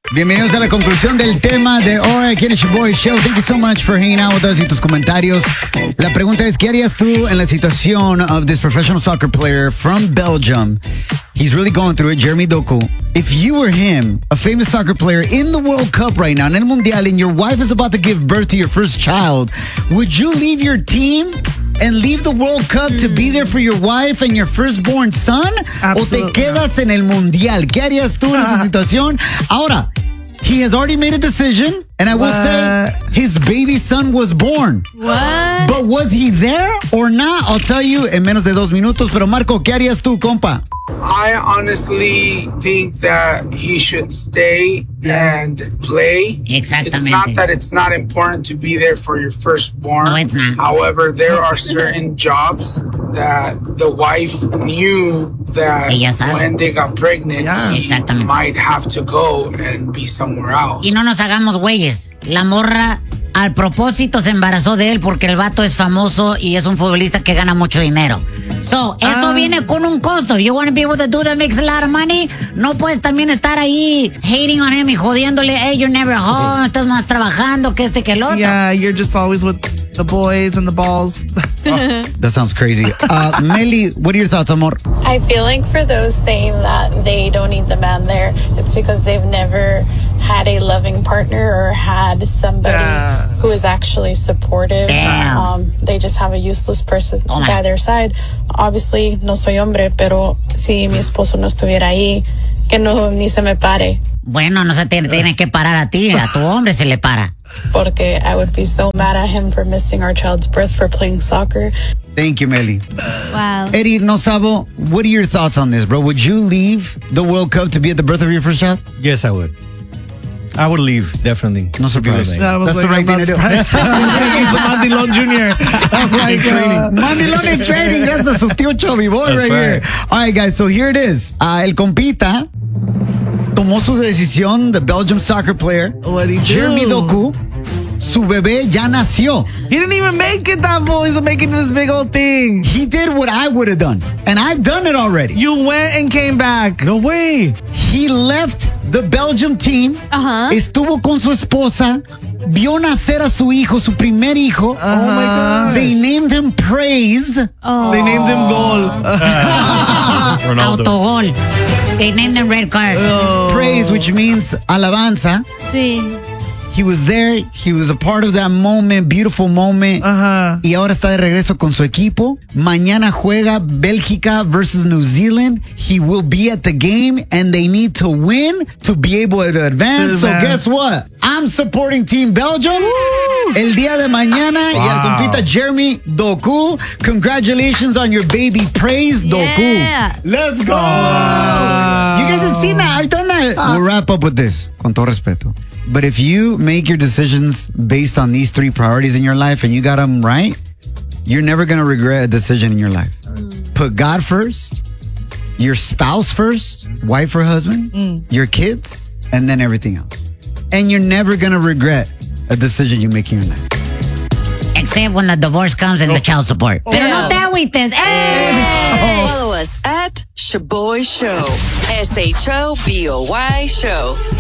Bienvenidos a la conclusión del tema de hoy aquí en el Shoboy Show. Thank you so much for hanging out with us y tus comentarios. La pregunta es, ¿qué harías tú en la situación of this professional soccer player from Belgium? He's really going through it, Jeremy Doku. If you were him, a famous soccer player in the World Cup right now, en el Mundial, and your wife is about to give birth to your first child, would you leave your team and leave the World Cup to be there for your wife and your firstborn son? Absolutely. ¿O te quedas en el Mundial? ¿Qué harías tú en esa situación? Ahora, he has already made a decision, and I will say his baby son was born. What? But was he there or not? I'll tell you en menos de 2 minutos. Pero Marco, ¿qué harías tú, compa? I honestly think that he should stay and play. Exactamente. It's not that it's not important to be there for your firstborn. No, it's not. However, there are certain jobs that the wife knew that Ella sabe. when they got pregnant, he Exactamente. might have to go and be somewhere else. Y no nos hagamos güeyes. La morra al propósito se embarazó de él porque el vato es famoso y es un futbolista que gana mucho dinero. So, eso viene con un costo. You want to be with a dude that makes a lot of money? No puedes también estar ahí hating on him y jodiéndole. Hey, you're never home. Estás más trabajando que este que el otro. Yeah, you're just always with the boys and the balls. That sounds crazy. Meli, what are your thoughts, amor? I feel like for those saying that they don't need the man there, it's because they've never had a loving partner or had somebody who is actually supportive. Damn. They just have a useless person Oh, by man. their side. Obviously, no soy hombre, pero si mi esposo no estuviera ahí, que no ni se me pare. Bueno, no se te tiene que parar a ti, a tu hombre se le para. Porque I would be so mad at him for missing our child's birth for playing soccer. Thank you, Meli. Wow. Eddie Nosabo, what are your thoughts on this, bro? Would you leave the World Cup to be at the birth of your first child? Yes, I would. I would leave, definitely. No surprise. I was That's like, the right I'm thing not to do. surprised. He's a Mandilon Jr. I'm like, Mandilon in training. Gracias a su tío Chubby Boy That's right here. All right, guys, so here it is. El compita tomó su decisión, the Belgium soccer player, What'd he do? Jeremy Doku. Su bebé ya nació. He didn't even make it, that fool. He's making this big old thing. He did what I would have done, and I've done it already. You went and came back. No way. He left the Belgium team, estuvo con su esposa, vio nacer a su hijo, su primer hijo. Oh my God. They named him Praise. They named him Goal. Ronaldo. Autogol. They named him Red Card. Praise, which means alabanza. Sí. He was there. He was a part of that moment, beautiful moment. Y ahora está de regreso con su equipo. Mañana juega Bélgica versus New Zealand. He will be at the game, and they need to win to be able to advance. So guess what? I'm supporting Team Belgium. El día de mañana. Y al compita Jeremy Doku. Congratulations on your baby Praise, Doku. Let's go. You guys have seen that. I've done that. We'll wrap up with this. Con todo respeto. But if you make your decisions based on these 3 priorities in your life and you got them right, you're never going to regret a decision in your life. Put God first, your spouse first, wife or husband, your kids, and then everything else. And you're never going to regret a decision you make in your life. Except when the divorce comes and the child support. Pero no te agüites. ¡Ey! Follow us at Shoboy Show. SHOBOY Show.